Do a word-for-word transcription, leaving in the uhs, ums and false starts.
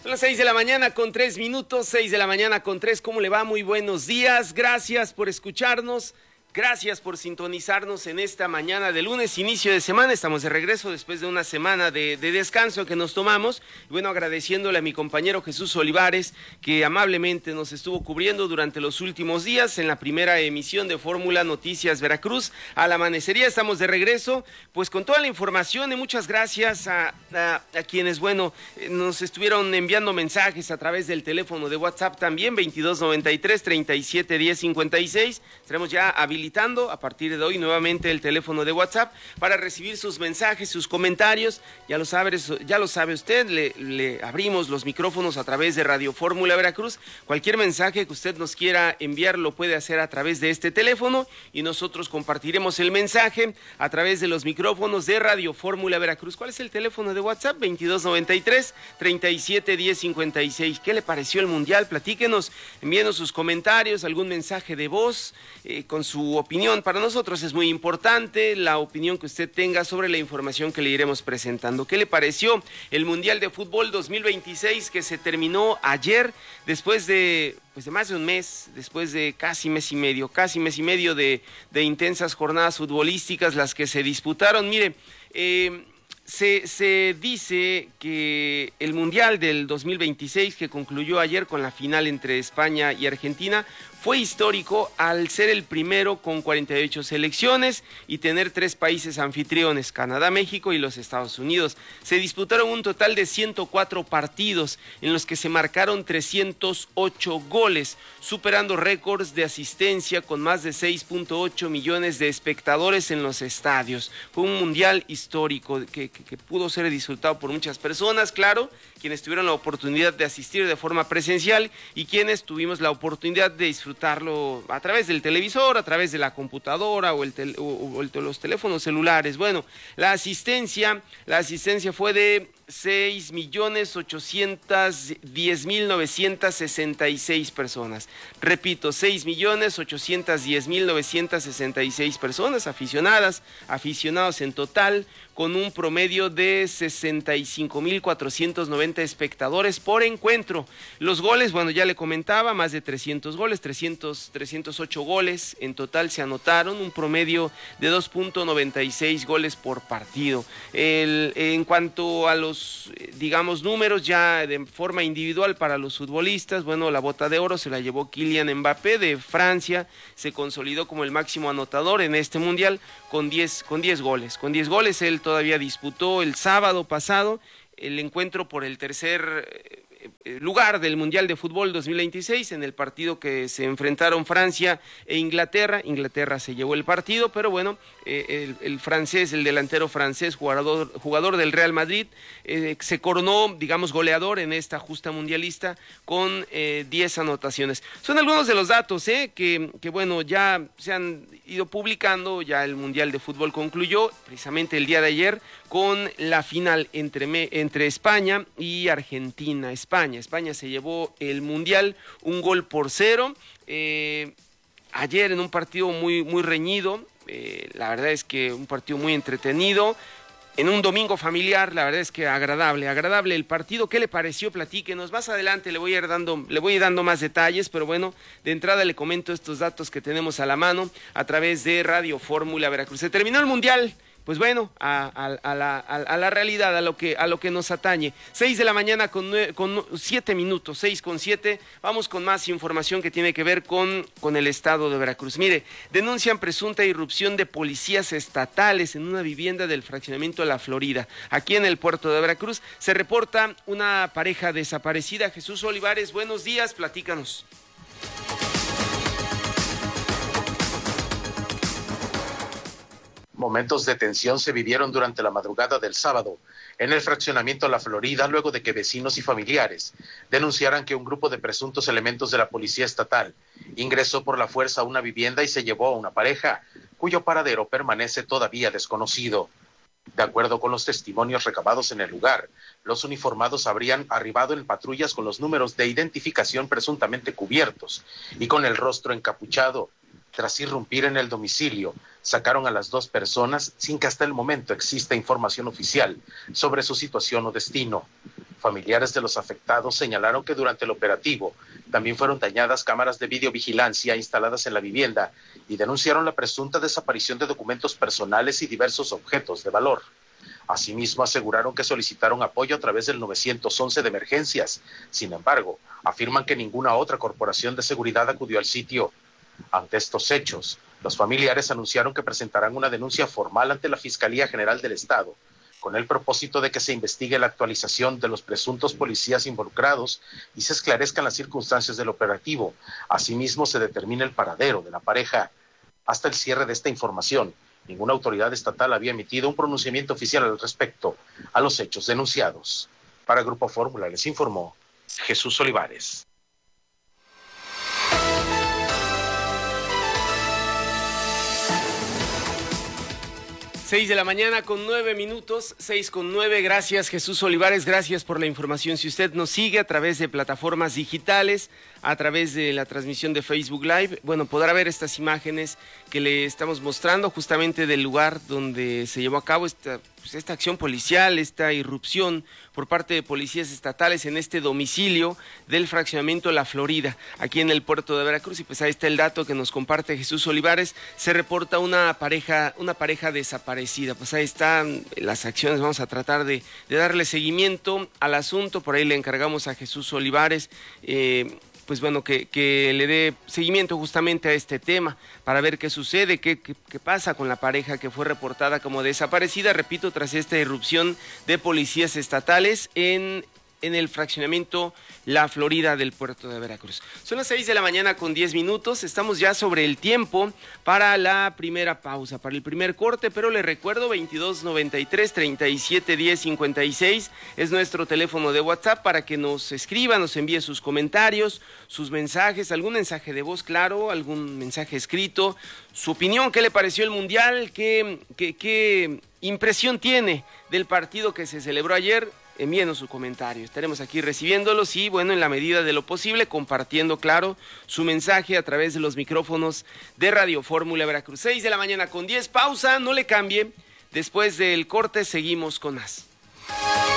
Son las seis de la mañana con tres minutos, seis de la mañana con tres. ¿Cómo le va? Muy buenos días. Gracias por escucharnos. Gracias por sintonizarnos en esta mañana de lunes, inicio de semana. Estamos de regreso después de una semana de, de descanso que nos tomamos. Y bueno, agradeciéndole a mi compañero Jesús Olivares, que amablemente nos estuvo cubriendo durante los últimos días en la primera emisión de Fórmula Noticias Veracruz. Al amanecería estamos de regreso, pues con toda la información, y muchas gracias a, a, a quienes, bueno, nos estuvieron enviando mensajes a través del teléfono de WhatsApp también, veintidós noventa y tres, treinta y siete, diez, cincuenta y seis. Estaremos ya habilitados a partir de hoy nuevamente el teléfono de WhatsApp para recibir sus mensajes, sus comentarios. Ya lo sabe, ya lo sabe usted, le, le abrimos los micrófonos a través de Radio Fórmula Veracruz. Cualquier mensaje que usted nos quiera enviar lo puede hacer a través de este teléfono y nosotros compartiremos el mensaje a través de los micrófonos de Radio Fórmula Veracruz. ¿Cuál es el teléfono de WhatsApp? veintidós noventa y tres, treinta y siete, diez, cincuenta y seis. ¿Qué le pareció el Mundial? Platíquenos, envíenos sus comentarios, algún mensaje de voz eh, con su opinión. Para nosotros es muy importante la opinión que usted tenga sobre la información que le iremos presentando. ¿Qué le pareció el Mundial de Fútbol dos mil veintiséis que se terminó ayer después de, pues de más de un mes, después de casi mes y medio, casi mes y medio de, de intensas jornadas futbolísticas las que se disputaron? Mire, eh, Se, se dice que el Mundial del dos mil veintiséis, que concluyó ayer con la final entre España y Argentina, fue histórico al ser el primero con cuarenta y ocho selecciones y tener tres países anfitriones, Canadá, México y los Estados Unidos. Se disputaron un total de ciento cuatro partidos en los que se marcaron trescientos ocho goles, superando récords de asistencia con más de seis punto ocho millones de espectadores en los estadios. Fue un mundial histórico que, que, que pudo ser disfrutado por muchas personas, claro, quienes tuvieron la oportunidad de asistir de forma presencial y quienes tuvimos la oportunidad de disfrutarlo a través del televisor, a través de la computadora o, el tel, o, o el, los teléfonos celulares. Bueno, la asistencia, la asistencia fue de seis millones ochocientos diez mil novecientos sesenta y seis personas. Repito, seis millones ochocientos diez mil novecientos sesenta y seis personas aficionadas, aficionados en total, con un promedio de sesenta y cinco mil cuatrocientos noventa espectadores por encuentro. Los goles, bueno, ya le comentaba, más de trescientos goles, trescientos, trescientos ocho goles en total se anotaron, un promedio de dos punto noventa y seis goles por partido. El, en cuanto a los, digamos, números ya de forma individual para los futbolistas, bueno, la bota de oro se la llevó Kylian Mbappé de Francia, se consolidó como el máximo anotador en este mundial con diez, con diez goles, con diez goles. Él todavía disputó el sábado pasado el encuentro por el tercer lugar del Mundial de Fútbol dos mil veintiséis, en el partido que se enfrentaron Francia e Inglaterra. Inglaterra se llevó el partido, pero bueno, eh, el, el francés, el delantero francés, jugador, jugador del Real Madrid, eh, se coronó, digamos, goleador en esta justa mundialista con eh, diez anotaciones. Son algunos de los datos eh, que, que, bueno, ya se han ido publicando. Ya el Mundial de Fútbol concluyó precisamente el día de ayer con la final entre, me, entre España y Argentina. España, España se llevó el Mundial un gol por cero. Eh, ayer en un partido muy, muy reñido, eh, la verdad es que un partido muy entretenido. En un domingo familiar, la verdad es que agradable, agradable el partido. ¿Qué le pareció? Platíquenos. Más adelante le voy a ir dando, le voy a ir dando más detalles, pero bueno, de entrada le comento estos datos que tenemos a la mano a través de Radio Fórmula Veracruz. Se terminó el Mundial. Pues bueno, a, a, a, la, a, a la realidad, a lo que a lo que nos atañe. Seis de la mañana con, nueve, con siete minutos, seis con siete. Vamos con más información que tiene que ver con, con el estado de Veracruz. Mire, denuncian presunta irrupción de policías estatales en una vivienda del fraccionamiento de La Florida. Aquí en el puerto de Veracruz se reporta una pareja desaparecida. Jesús Olivares, buenos días, platícanos. Momentos de tensión se vivieron durante la madrugada del sábado en el fraccionamiento La Florida, luego de que vecinos y familiares denunciaran que un grupo de presuntos elementos de la policía estatal ingresó por la fuerza a una vivienda y se llevó a una pareja, cuyo paradero permanece todavía desconocido. De acuerdo con los testimonios recabados en el lugar, los uniformados habrían arribado en patrullas con los números de identificación presuntamente cubiertos y con el rostro encapuchado. Tras irrumpir en el domicilio, sacaron a las dos personas sin que hasta el momento exista información oficial sobre su situación o destino. Familiares de los afectados señalaron que durante el operativo también fueron dañadas cámaras de videovigilancia instaladas en la vivienda y denunciaron la presunta desaparición de documentos personales y diversos objetos de valor. Asimismo, aseguraron que solicitaron apoyo a través del nueve once de emergencias. Sin embargo, afirman que ninguna otra corporación de seguridad acudió al sitio. Ante estos hechos, los familiares anunciaron que presentarán una denuncia formal ante la Fiscalía General del Estado, con el propósito de que se investigue la actualización de los presuntos policías involucrados y se esclarezcan las circunstancias del operativo. Asimismo, se determina el paradero de la pareja. Hasta el cierre de esta información, ninguna autoridad estatal había emitido un pronunciamiento oficial al respecto a los hechos denunciados. Para Grupo Fórmula les informó Jesús Olivares. Seis de la mañana con nueve minutos, seis con nueve. Gracias, Jesús Olivares, gracias por la información. Si usted nos sigue a través de plataformas digitales, a través de la transmisión de Facebook Live, bueno, podrá ver estas imágenes que le estamos mostrando justamente del lugar donde se llevó a cabo esta, pues, esta acción policial, esta irrupción por parte de policías estatales en este domicilio del fraccionamiento La Florida, aquí en el puerto de Veracruz. Y pues ahí está el dato que nos comparte Jesús Olivares. Se reporta una pareja, una pareja desaparecida. Pues ahí están las acciones. Vamos a tratar de, de darle seguimiento al asunto. Por ahí le encargamos a Jesús Olivares, eh, pues bueno, que, que le dé seguimiento justamente a este tema para ver qué sucede, qué, qué, qué pasa con la pareja que fue reportada como desaparecida, repito, tras esta irrupción de policías estatales en, en el fraccionamiento La Florida del puerto de Veracruz. Son las seis de la mañana con diez minutos, estamos ya sobre el tiempo para la primera pausa, para el primer corte, pero le recuerdo, veintidós noventa y tres, treinta y siete diez cincuenta y seis es nuestro teléfono de WhatsApp para que nos escriba, nos envíe sus comentarios, sus mensajes, algún mensaje de voz, claro, algún mensaje escrito, su opinión, qué le pareció el Mundial, qué, qué, qué impresión tiene del partido que se celebró ayer. Envíenos su comentario, estaremos aquí recibiéndolos y, bueno, en la medida de lo posible, compartiendo, claro, su mensaje a través de los micrófonos de Radio Fórmula Veracruz. seis de la mañana con diez, pausa, no le cambie, después del corte seguimos con más.